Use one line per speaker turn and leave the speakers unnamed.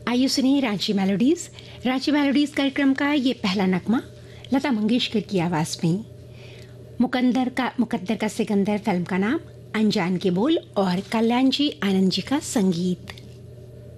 आइए सुनिए रांची मेलोडीज कार्यक्रम का ये पहला नगमा लता मंगेशकर की आवाज़ में। मुकद्दर का सिकंदर फिल्म का नाम, अनजान के बोल और कल्याण जी आनंद जी का संगीत।